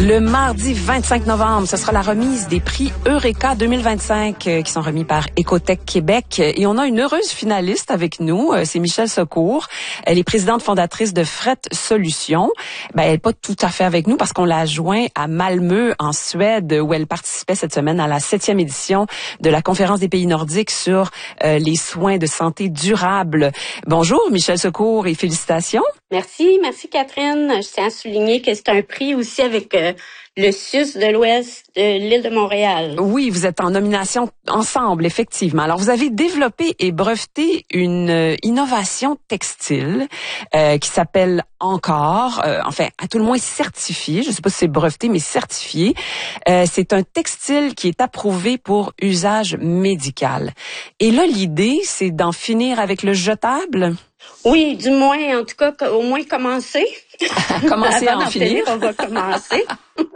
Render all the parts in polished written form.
Le mardi 25 novembre, ce sera la remise des prix Eureka 2025 qui sont remis par Écotech Québec. Et on a une heureuse finaliste avec nous, c'est Michèle Secours. Elle est présidente fondatrice de Fret Solutions. Elle n'est pas tout à fait avec nous parce qu'on l'a joint à Malmö, en Suède, où elle participait cette semaine à la 7e édition de la conférence des pays nordiques sur les soins de santé durables. Bonjour Michèle Secours et félicitations. Merci Catherine. Je tiens à souligner que c'est un prix aussi avec le CIUS de l'Ouest de l'île de Montréal. Oui, vous êtes en nomination ensemble, effectivement. Alors, vous avez développé et breveté une innovation textile qui s'appelle Encore, enfin, à tout le moins certifié. Je ne sais pas si c'est breveté, mais certifié. C'est un textile qui est approuvé pour usage médical. Et là, l'idée, c'est d'en finir avec le jetable. Oui, du moins, en tout cas, au moins commencer. Commencer à en finir. On va commencer.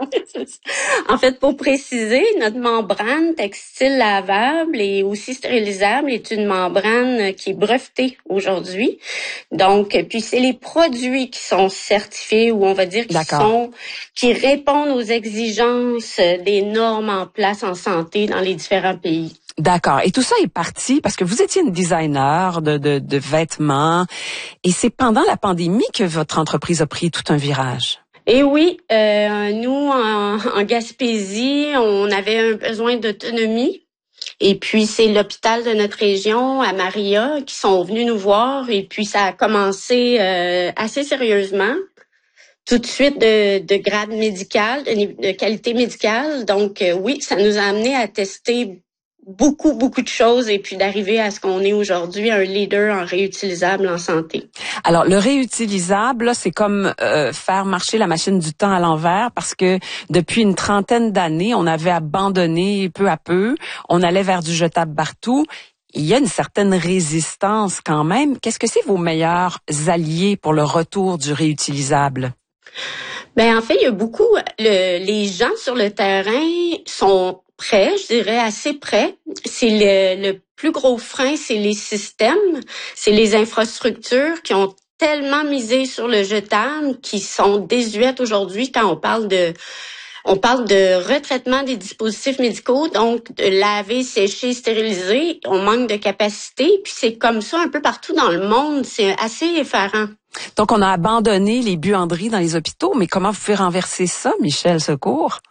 En fait, pour préciser, notre membrane textile lavable et aussi stérilisable est une membrane qui est brevetée aujourd'hui. Donc, puis c'est les produits qui sont certifiés ou on va dire qui répondent aux exigences des normes en place en santé dans les différents pays. D'accord. Et tout ça est parti parce que vous étiez une designer de vêtements et c'est pendant la pandémie que votre entreprise a pris tout un virage. Et oui, nous, en Gaspésie, on avait un besoin d'autonomie. Et puis, c'est l'hôpital de notre région, à Maria, qui sont venus nous voir. Et puis, ça a commencé assez sérieusement. Tout de suite de grade médical, de qualité médicale. Donc, oui, ça nous a amené à tester beaucoup de choses et puis d'arriver à ce qu'on est aujourd'hui un leader en réutilisable en santé. Alors, le réutilisable, là, c'est comme faire marcher la machine du temps à l'envers parce que depuis une trentaine d'années, on avait abandonné peu à peu, on allait vers du jetable partout. Il y a une certaine résistance quand même. Qu'est-ce que c'est vos meilleurs alliés pour le retour du réutilisable? En fait, il y a beaucoup, les gens sur le terrain sont prêts, je dirais assez prêts. C'est le plus gros frein, c'est les systèmes, c'est les infrastructures qui ont tellement misé sur le jetable, qui sont désuètes aujourd'hui quand on parle de retraitement des dispositifs médicaux, donc de laver, sécher, stériliser. On manque de capacité, puis c'est comme ça un peu partout dans le monde. C'est assez effarant. Donc, on a abandonné les buanderies dans les hôpitaux, mais comment vous pouvez renverser ça, Michèle Secours?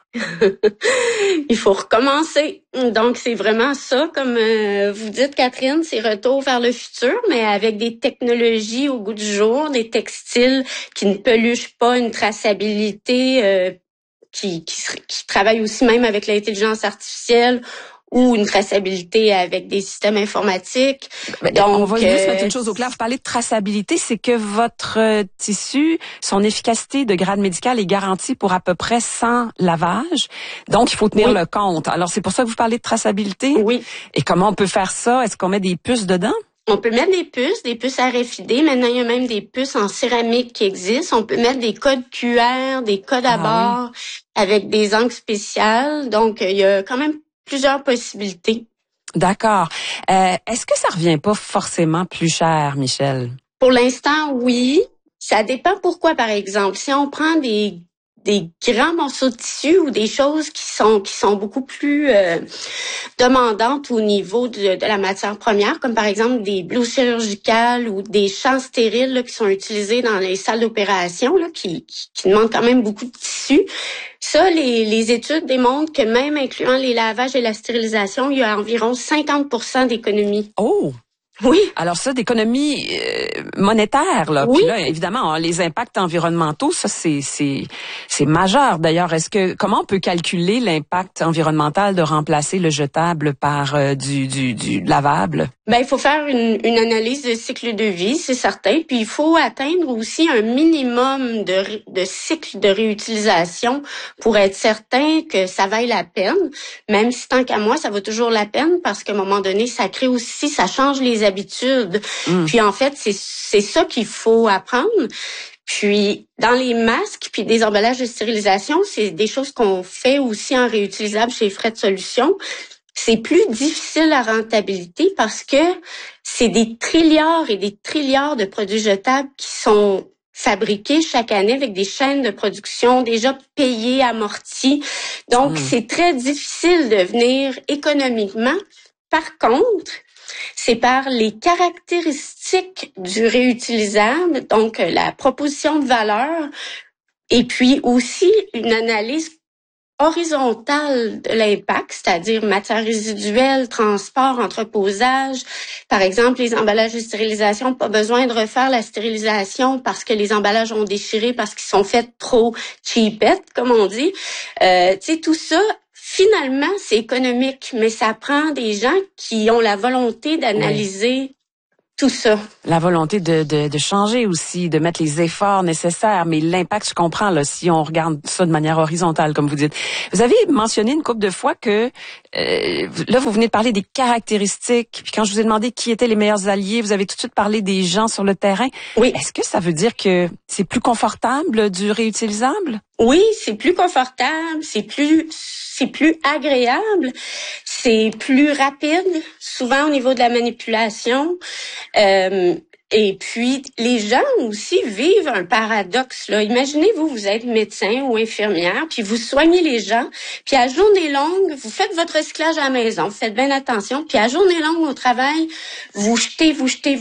Il faut recommencer. Donc, c'est vraiment ça, comme vous dites, Catherine, c'est retour vers le futur, mais avec des technologies au goût du jour, des textiles qui ne peluchent pas, une traçabilité qui travaille aussi même avec l'intelligence artificielle ou une traçabilité avec des systèmes informatiques. Donc, on va juste mettre une chose au clair. Vous parlez de traçabilité, c'est que votre tissu, son efficacité de grade médical est garantie pour à peu près 100 lavages. Donc, il faut tenir le compte. Alors, c'est pour ça que vous parlez de traçabilité? Oui. Et comment on peut faire ça? Est-ce qu'on met des puces dedans? On peut mettre des puces RFID. Maintenant, il y a même des puces en céramique qui existent. On peut mettre des codes QR, des codes à bord avec des angles spéciales. Donc, il y a quand même plusieurs possibilités. D'accord. Est-ce que ça revient pas forcément plus cher, Michèle? Pour l'instant, oui. Ça dépend pourquoi, par exemple. Si on prend des grands morceaux de tissu ou des choses qui sont beaucoup plus demandantes au niveau de la matière première, comme par exemple des blouses chirurgicales ou des champs stériles là, qui sont utilisés dans les salles d'opération, là, qui demandent quand même beaucoup de tissu. Ça, les études démontrent que même incluant les lavages et la stérilisation, il y a environ 50% d'économie. Oh! Oui. Alors ça, d'économie monétaire, là. Oui. Puis là, évidemment, les impacts environnementaux, ça c'est majeur. D'ailleurs, comment on peut calculer l'impact environnemental de remplacer le jetable par du lavable? Il faut faire une analyse de cycle de vie, c'est certain. Puis il faut atteindre aussi un minimum de cycle de réutilisation pour être certain que ça vaille la peine. Même si tant qu'à moi, ça vaut toujours la peine parce qu'à un moment donné, ça crée aussi, ça change les habitudes. Puis en fait, c'est ça qu'il faut apprendre. Puis dans les masques puis des emballages de stérilisation, c'est des choses qu'on fait aussi en réutilisable chez Fret Solutions. C'est plus difficile à rentabilité parce que c'est des trilliards et des trilliards de produits jetables qui sont fabriqués chaque année avec des chaînes de production déjà payées, amorties. Donc, c'est très difficile de venir économiquement. Par contre, c'est par les caractéristiques du réutilisable, donc la proposition de valeur, et puis aussi une analyse horizontale de l'impact, c'est-à-dire matières résiduelles, transport, entreposage. Par exemple, les emballages de stérilisation, pas besoin de refaire la stérilisation parce que les emballages ont déchiré, parce qu'ils sont faits trop cheapette, comme on dit. Tu sais, tout ça, finalement, c'est économique, mais ça prend des gens qui ont la volonté d'analyser tout ça. La volonté de changer aussi, de mettre les efforts nécessaires, mais l'impact, je comprends, là, si on regarde ça de manière horizontale, comme vous dites. Vous avez mentionné une couple de fois que, là, vous venez de parler des caractéristiques, puis quand je vous ai demandé qui étaient les meilleurs alliés, vous avez tout de suite parlé des gens sur le terrain. Oui. Est-ce que ça veut dire que c'est plus confortable du réutilisable? Oui, c'est plus confortable, c'est plus agréable, c'est plus rapide, souvent au niveau de la manipulation. Et puis, les gens aussi vivent un paradoxe, là. Imaginez-vous, vous êtes médecin ou infirmière, puis vous soignez les gens, puis à journée longue, vous faites votre recyclage à la maison, vous faites bien attention, puis à journée longue au travail, vous jetez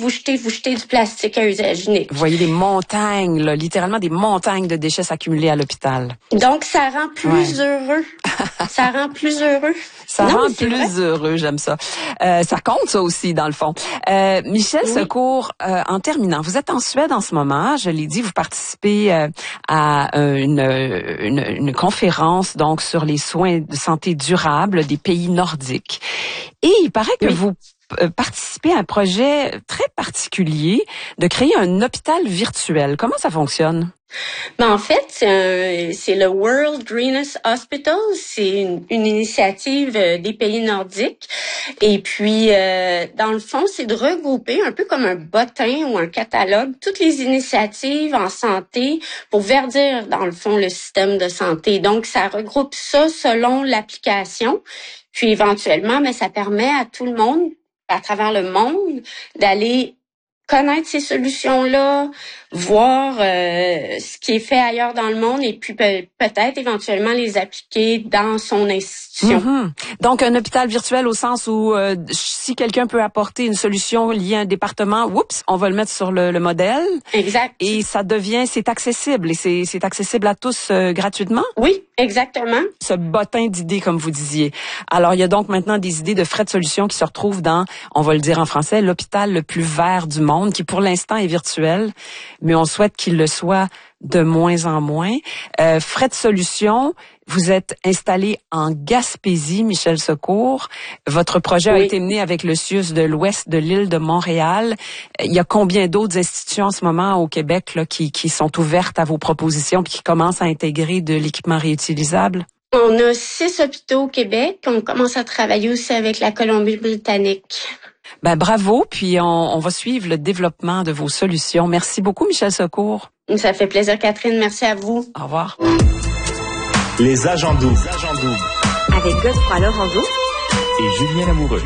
du plastique à usage unique. Vous voyez des montagnes, là, littéralement des montagnes de déchets s'accumuler à l'hôpital. Donc, ça rend plus heureux. Ça rend plus heureux. Ça rend plus heureux, j'aime ça. Ça compte, ça aussi, dans le fond. Michel Secours, en terminant, vous êtes en Suède en ce moment. Je l'ai dit, vous participez à une conférence donc sur les soins de santé durable des pays nordiques. Et il paraît que vous participez à un projet très particulier de créer un hôpital virtuel. Comment ça fonctionne? Ben en fait, c'est le World Greenest Hospital. C'est une initiative des pays nordiques. Et puis, dans le fond, c'est de regrouper un peu comme un bottin ou un catalogue toutes les initiatives en santé pour verdir, dans le fond, le système de santé. Donc, ça regroupe ça selon l'application. Puis, éventuellement, mais ça permet à tout le monde, à travers le monde, d'aller connaître ces solutions-là, voir ce qui est fait ailleurs dans le monde et puis peut-être éventuellement les appliquer dans son institution. Mm-hmm. Donc, un hôpital virtuel au sens où si quelqu'un peut apporter une solution liée à un département, oups, on va le mettre sur le modèle. Exact. Et ça devient, c'est accessible et c'est accessible à tous gratuitement? Oui, exactement. Ce bottin d'idées, comme vous disiez. Alors, il y a donc maintenant des idées de frais de solution qui se retrouvent dans, on va le dire en français, l'hôpital le plus vert du monde, qui pour l'instant est virtuel, mais on souhaite qu'il le soit de moins en moins. Frais de solution, vous êtes installé en Gaspésie, Michel Secours. Votre projet a été mené avec le CIUS de l'ouest de l'île de Montréal. Il y a combien d'autres institutions en ce moment au Québec là, qui sont ouvertes à vos propositions et qui commencent à intégrer de l'équipement réutilisable? On a 6 hôpitaux au Québec. On commence à travailler aussi avec la Colombie-Britannique. Ben bravo, puis on va suivre le développement de vos solutions. Merci beaucoup, Michel Secours. Ça fait plaisir, Catherine. Merci à vous. Au revoir. Les agents doubles. Avec Godefroy Laurando et Julien Lamoureux.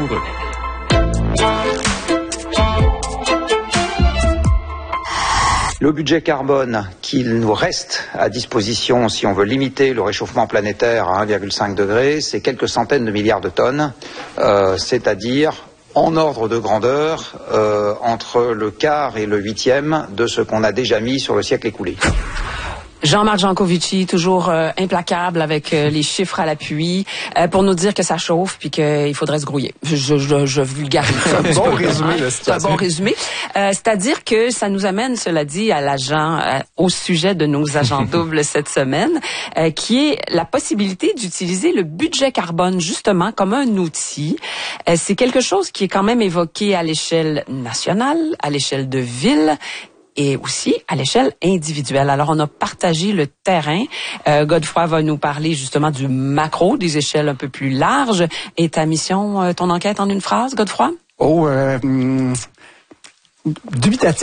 Le budget carbone qu'il nous reste à disposition si on veut limiter le réchauffement planétaire à 1,5 degré, c'est quelques centaines de milliards de tonnes, c'est-à-dire en ordre de grandeur entre le quart et le huitième de ce qu'on a déjà mis sur le siècle écoulé. Jean-Marc Jancovici, toujours implacable avec les chiffres à l'appui, pour nous dire que ça chauffe puis qu'il faudrait se grouiller. Je vulgarise ça. Bon résumé, là, c'est un bon résumé. C'est-à-dire que ça nous amène, cela dit, au sujet de nos agents doubles cette semaine, qui est la possibilité d'utiliser le budget carbone justement comme un outil. C'est quelque chose qui est quand même évoqué à l'échelle nationale, à l'échelle de ville, et aussi à l'échelle individuelle. Alors, on a partagé le terrain. Godefroy va nous parler justement du macro, des échelles un peu plus larges. Et ta mission, ton enquête en une phrase, Godefroy? Dubitatif.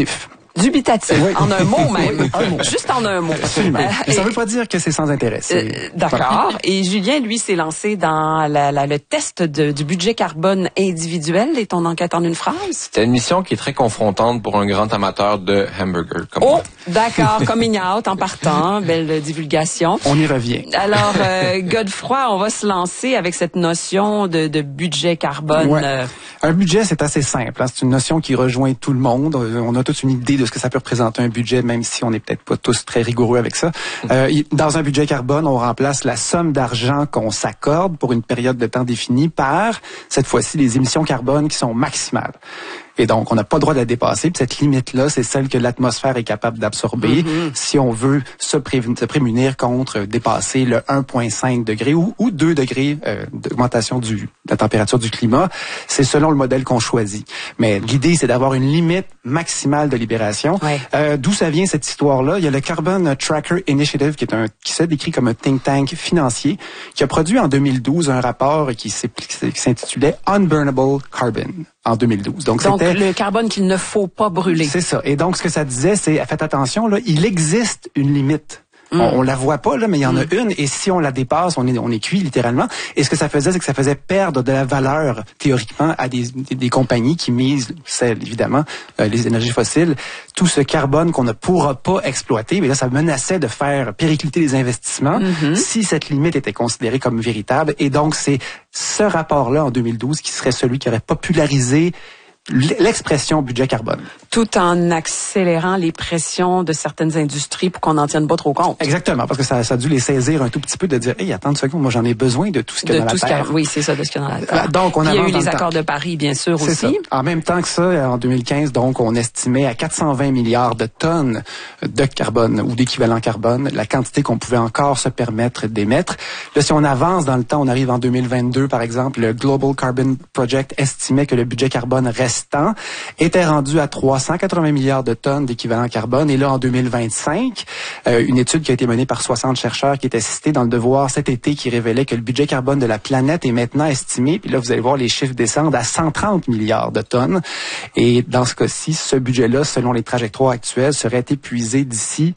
Dubitatif, Oui. en un mot même. Un mot. Juste en un mot. Absolument. Et ça veut pas dire que c'est sans intérêt. D'accord. Et Julien, lui, s'est lancé dans le test du budget carbone individuel et ton enquête en une phrase? C'était une mission qui est très confrontante pour un grand amateur de hamburger comme moi. D'accord. Coming out en partant. Belle divulgation. On y revient. Alors, Godefroy, on va se lancer avec cette notion de budget carbone. Ouais. Un budget, c'est assez simple. Hein. C'est une notion qui rejoint tout le monde. On a toute une idée de ce que ça peut représenter un budget, même si on n'est peut-être pas tous très rigoureux avec ça. Dans un budget carbone, on remplace la somme d'argent qu'on s'accorde pour une période de temps définie par, cette fois-ci, les émissions carbone qui sont maximales. Et donc, on n'a pas le droit de la dépasser. Puis cette limite-là, c'est celle que l'atmosphère est capable d'absorber si on veut se prémunir contre dépasser le 1,5 degré ou 2 degrés d'augmentation de la température du climat. C'est selon le modèle qu'on choisit. Mais l'idée, c'est d'avoir une limite maximale de libération. Ouais. D'où ça vient cette histoire-là? Il y a le Carbon Tracker Initiative, qui s'est décrit comme un think tank financier, qui a produit en 2012 un rapport qui s'intitulait Unburnable Carbon. En 2012. Donc le carbone qu'il ne faut pas brûler. C'est ça. Et donc, ce que ça disait, c'est, faites attention, là, il existe une limite. On la voit pas, là, mais il y en a une, et si on la dépasse, on est cuit, littéralement. Et ce que ça faisait, c'est que ça faisait perdre de la valeur, théoriquement, à des compagnies qui misent, évidemment, les énergies fossiles, tout ce carbone qu'on ne pourra pas exploiter. Mais là, ça menaçait de faire péricliter les investissements si cette limite était considérée comme véritable. Et donc, c'est ce rapport-là, en 2012, qui serait celui qui aurait popularisé l'expression budget carbone. Tout en accélérant les pressions de certaines industries pour qu'on n'en tienne pas trop compte. Exactement, parce que ça a dû les saisir un tout petit peu de dire, hey, attends une seconde, moi j'en ai besoin de tout ce qu'il y a dans la Terre. Oui, c'est ça, de ce qu'il y a dans la Terre. Donc, il y a eu les accords de Paris, bien sûr, aussi. Ça. En même temps que ça, en 2015, donc, on estimait à 420 milliards de tonnes de carbone ou d'équivalent carbone la quantité qu'on pouvait encore se permettre d'émettre. Là, si on avance dans le temps, on arrive en 2022, par exemple, le Global Carbon Project estimait que le budget carbone restant était rendu à 380 milliards de tonnes d'équivalent carbone. Et là, en 2025, une étude qui a été menée par 60 chercheurs qui était citée dans Le Devoir cet été qui révélait que le budget carbone de la planète est maintenant estimé, puis là, vous allez voir les chiffres descendre à 130 milliards de tonnes. Et dans ce cas-ci, ce budget-là, selon les trajectoires actuelles, serait épuisé d'ici,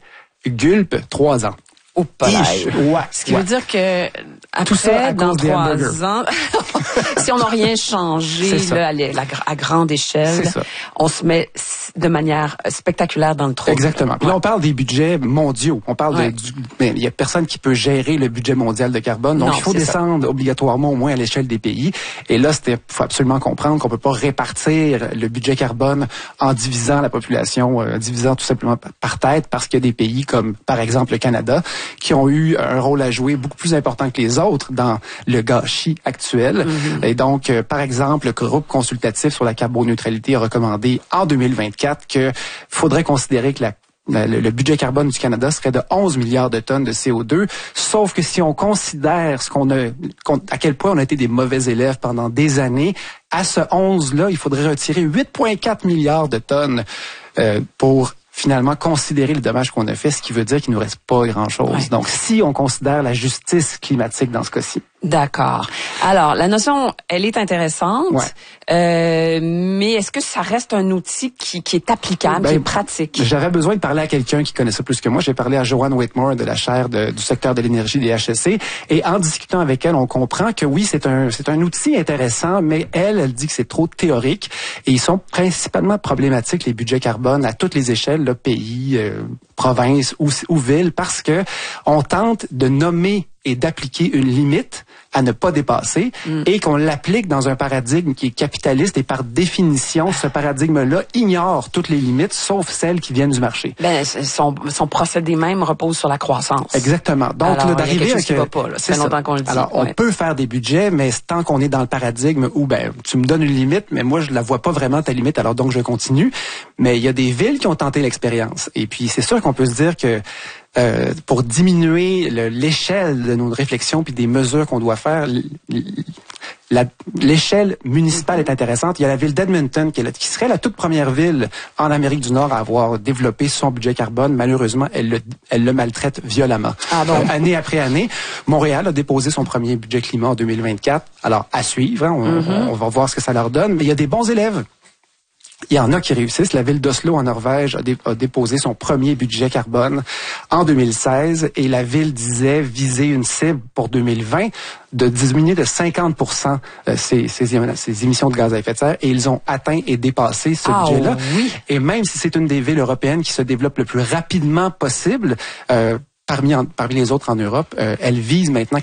3 ans. Au palais. Ouais. Ce qui veut dire que après, dans 3 ans, si on n'a rien changé là, à grande échelle, on se met de manière spectaculaire dans le trou. Exactement. Puis là, on parle des budgets mondiaux. On parle mais il y a personne qui peut gérer le budget mondial de carbone. Donc, il faut descendre obligatoirement au moins à l'échelle des pays. Et là, faut absolument comprendre qu'on peut pas répartir le budget carbone en divisant la population, divisant tout simplement par tête, parce qu'il y a des pays comme, par exemple, le Canada, qui ont eu un rôle à jouer beaucoup plus important que les autres dans le gâchis actuel. Et donc, par exemple, le groupe consultatif sur la carboneutralité a recommandé en 2024 qu'il faudrait considérer que le budget carbone du Canada serait de 11 milliards de tonnes de CO2, sauf que si on considère à quel point on a été des mauvais élèves pendant des années, à ce 11-là, il faudrait retirer 8,4 milliards de tonnes pour finalement considérer le dommage qu'on a fait, ce qui veut dire qu'il nous reste pas grand-chose. Ouais. Donc, si on considère la justice climatique dans ce cas-ci. D'accord. Alors, la notion, elle est intéressante, mais est-ce que ça reste un outil qui est applicable, qui est pratique? J'aurais besoin de parler à quelqu'un qui connaît ça plus que moi. J'ai parlé à Joanne Whitmore de la chaire du secteur de l'énergie des HEC, et en discutant avec elle, on comprend que oui, c'est un outil intéressant, mais elle dit que c'est trop théorique, et ils sont principalement problématiques, les budgets carbone, à toutes les échelles, là, pays, provinces ou villes, parce que on tente de nommer et d'appliquer une limite à ne pas dépasser et qu'on l'applique dans un paradigme qui est capitaliste, et par définition, ce paradigme-là ignore toutes les limites, sauf celles qui viennent du marché. Son procédé même repose sur la croissance. Exactement. Donc, alors, d'arriver il y a quelque chose qui va pas, là. Ça fait longtemps qu'on le dit. Alors, on peut faire des budgets, mais tant qu'on est dans le paradigme où, tu me donnes une limite, mais moi, je la vois pas vraiment ta limite, alors donc je continue. Mais il y a des villes qui ont tenté l'expérience. Et puis, c'est sûr qu'on peut se dire que pour diminuer l'échelle de nos réflexions puis des mesures qu'on doit faire, l'échelle municipale est intéressante. Il y a la ville d'Edmonton qui serait la toute première ville en Amérique du Nord à avoir développé son budget carbone. Malheureusement, elle le maltraite violemment. Année après année. Montréal a déposé son premier budget climat en 2024. Alors, à suivre, on va voir ce que ça leur donne. Mais il y a des bons élèves. Il y en a qui réussissent. La ville d'Oslo, en Norvège, a déposé son premier budget carbone en 2016 et la ville disait viser une cible pour 2020 de diminuer de 50% ses émissions de gaz à effet de serre et ils ont atteint et dépassé ce budget-là. Oui. Et même si c'est une des villes européennes qui se développe le plus rapidement possible, parmi les autres en Europe, elle vise maintenant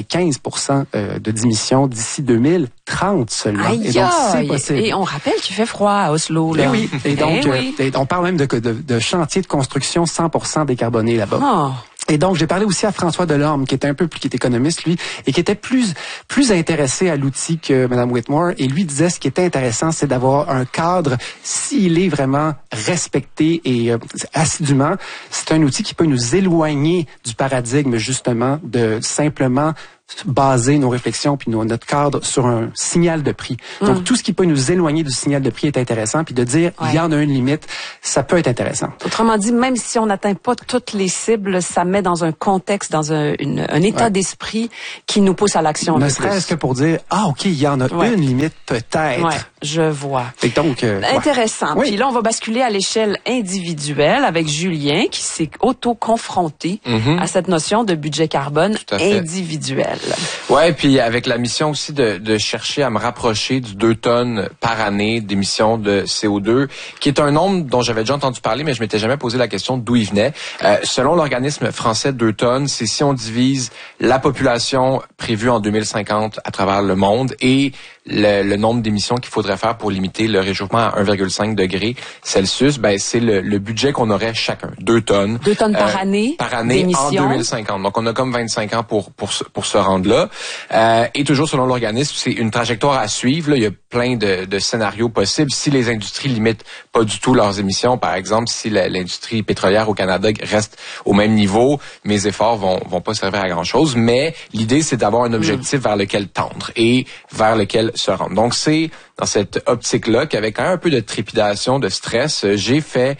95% de diminution d'ici 2030 seulement. Aïe, et donc, c'est possible. Et on rappelle qu'il fait froid à Oslo, là. Et oui. Et donc, on parle même de chantier de construction 100% décarboné là-bas. Oh. Et donc, j'ai parlé aussi à François Delorme, qui est économiste, lui, et qui était plus intéressé à l'outil que Mme Whitmore. Et lui disait, ce qui était intéressant, c'est d'avoir un cadre, s'il est vraiment respecté et assidûment, c'est un outil qui peut nous éloigner du paradigme, justement, de simplement baser nos réflexions puis notre cadre sur un signal de prix. Donc, tout ce qui peut nous éloigner du signal de prix est intéressant. Puis de dire, il y en a une limite, ça peut être intéressant. Autrement dit, même si on n'atteint pas toutes les cibles, ça met dans un contexte, dans un état d'esprit qui nous pousse à l'action. Ne serait-ce que pour dire, OK, il y en a une limite, peut-être. Ouais, je vois. Et donc, intéressant. Oui. Puis là, on va basculer à l'échelle individuelle avec Julien qui s'est auto-confronté à cette notion de budget carbone individuel. Ouais, puis avec la mission aussi de chercher à me rapprocher du 2 tonnes par année d'émissions de CO2, qui est un nombre dont j'avais déjà entendu parler, mais je m'étais jamais posé la question d'où il venait. Selon l'organisme français 2 tonnes, c'est si on divise la population prévue en 2050 à travers le monde et le nombre d'émissions qu'il faudrait faire pour limiter le réchauffement à 1,5 degré Celsius, ben c'est le budget qu'on aurait chacun. 2 tonnes. 2 tonnes par année en 2050. Donc on a comme 25 ans pour se rendre là. Et toujours selon l'organisme, c'est une trajectoire à suivre. Là, il y a plein de scénarios possibles. Si les industries limitent pas du tout leurs émissions, par exemple, si l'industrie pétrolière au Canada reste au même niveau, mes efforts vont pas servir à grand chose. Mais l'idée, c'est d'avoir un objectif vers lequel tendre et vers lequel se rendre. Donc, c'est dans cette optique-là qu'avec un peu de trépidation, de stress, j'ai fait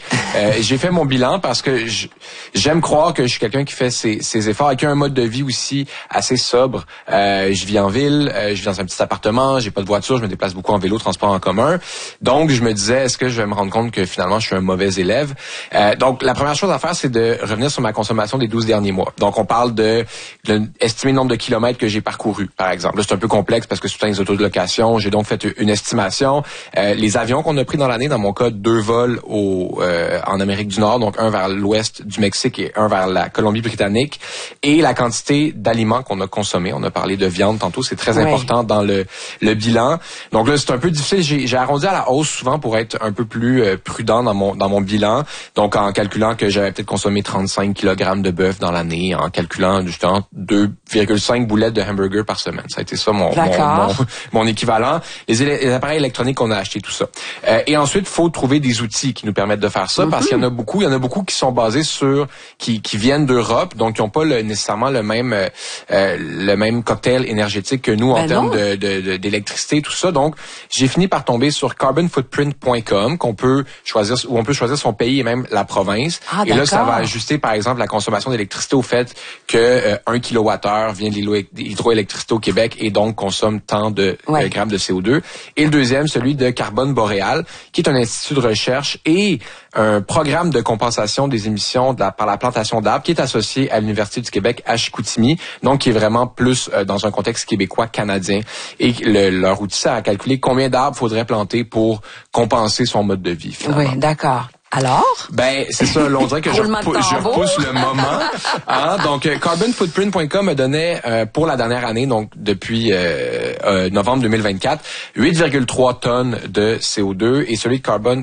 mon bilan parce que j'aime croire que je suis quelqu'un qui fait ses efforts et qui a un mode de vie aussi assez sobre. Je vis en ville, je vis dans un petit appartement, j'ai pas de voiture, je me déplace beaucoup en vélo, transport en commun. Donc, je me disais, est-ce que je vais me rendre compte que finalement, je suis un mauvais élève? Donc, la première chose à faire, c'est de revenir sur ma consommation des 12 derniers mois. Donc, on parle estimer le nombre de kilomètres que j'ai parcouru, par exemple. Là, c'est un peu complexe parce que c'est tout les autos de location. J'ai donc fait une estimation. Les avions qu'on a pris dans l'année, dans mon cas, 2 vols en Amérique du Nord, donc un vers l'ouest du Mexique et un vers la Colombie-Britannique, et la quantité d'aliments qu'on a consommés. On a parlé de viande tantôt, c'est très important dans le bilan. Donc là, c'est un peu difficile. J'ai arrondi à la hausse souvent pour être un peu plus prudent dans mon bilan. Donc en calculant que j'avais peut-être consommé 35 kg de bœuf dans l'année, en calculant justement 2,5 boulettes de hamburger par semaine. Ça a été ça mon équivalent. Les appareils électroniques qu'on a achetés, tout ça. Et ensuite, faut trouver des outils qui nous permettent de faire ça, parce qu'il y en a beaucoup qui sont basés sur qui viennent d'Europe, donc qui n'ont pas nécessairement le même cocktail énergétique que nous en termes d'électricité, tout ça. Donc, j'ai fini par tomber sur carbonfootprint.com où on peut choisir son pays et même la province. Et là, ça va ajuster, par exemple, la consommation d'électricité au fait que 1 kWh vient de l'hydroélectricité au Québec et donc consomme tant de grammes de CO2. Et le deuxième, celui de Carbone Boréal, qui est un institut de recherche et un programme de compensation des émissions par la plantation d'arbres qui est associé à l'Université du Québec à Chicoutimi, donc qui est vraiment plus dans un contexte québécois-canadien. Et leur outil, ça a calculé combien d'arbres faudrait planter pour compenser son mode de vie, finalement. Oui, d'accord. Alors? Ben, c'est ça, on dirait que je repousse le moment. Hein? Donc, carbonfootprint.com me donnait, pour la dernière année, donc depuis novembre 2024, 8,3 tonnes de CO2 et celui de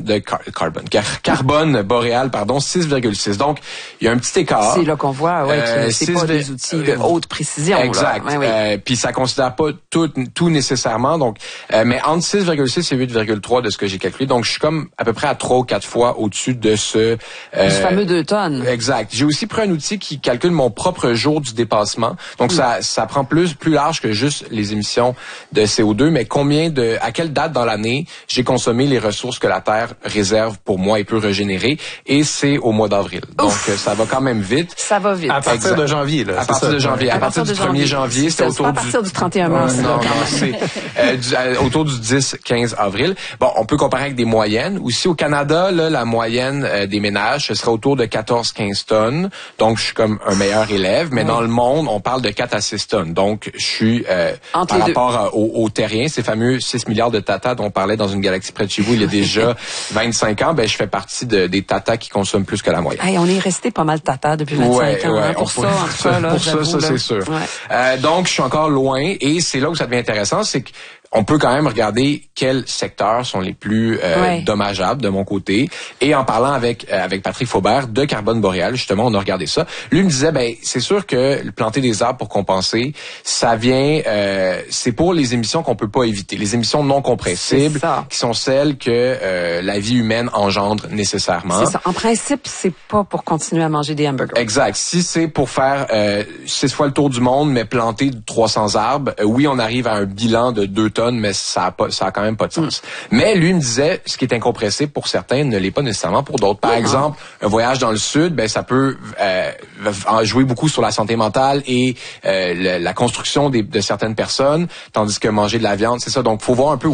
Carbone Boréal, 6,6. Donc, il y a un petit écart. C'est là qu'on voit, que c'est pas des outils de haute précision. Exact. Puis ça considère pas tout nécessairement. Donc, mais entre 6,6 et 8,3 de ce que j'ai calculé. Donc, je suis comme à peu près à 3 ou 4 fois au-dessus au-dessus de ce... du fameux 2 tonnes. Exact. J'ai aussi pris un outil qui calcule mon propre jour du dépassement. Donc, ça prend plus large que juste les émissions de CO2, mais à quelle date dans l'année j'ai consommé les ressources que la Terre réserve pour moi et peut régénérer. Et c'est au mois d'avril. Donc, ça va quand même vite. Ça va vite. À partir de janvier, là. À partir de janvier. À partir du 1er janvier, c'était autour à partir du 31 mars. Non, c'est autour du 10-15 avril. Bon, on peut comparer avec des moyennes. Aussi, au Canada, là, la moyenne des ménages, ce serait autour de 14-15 tonnes. Donc, je suis comme un meilleur élève. Mais dans le monde, on parle de 4 à 6 tonnes. Donc, je suis par rapport au terrien, ces fameux 6 milliards de tatas dont on parlait dans une galaxie près de chez vous il y a déjà 25 ans, je fais partie des tatas qui consomment plus que la moyenne. Hey, on est resté pas mal tata depuis 25 ans. Hein, pour ça, c'est sûr. Donc, je suis encore loin et c'est là où ça devient intéressant, c'est qu'on peut quand même regarder quels secteurs sont les plus dommageables de mon côté. Et en parlant avec Patrick Faubert de Carbone Boréal, justement, on a regardé ça. Lui me disait, c'est sûr que planter des arbres pour compenser, ça vient, c'est pour les émissions qu'on peut pas éviter, les émissions non compressibles, qui sont celles que la vie humaine engendre nécessairement. C'est ça. En principe, c'est pas pour continuer à manger des hamburgers. Exact. Si c'est pour faire 6 fois le tour du monde, mais planter 300 arbres, oui, on arrive à un bilan de 2 tonnes, mais ça a quand même pas de sens. Mais lui me disait, ce qui est incompressible pour certains ne l'est pas nécessairement pour d'autres. Par exemple, un voyage dans le sud, ça peut jouer beaucoup sur la santé mentale et la construction de certaines personnes, tandis que manger de la viande, c'est ça. Donc, faut voir un peu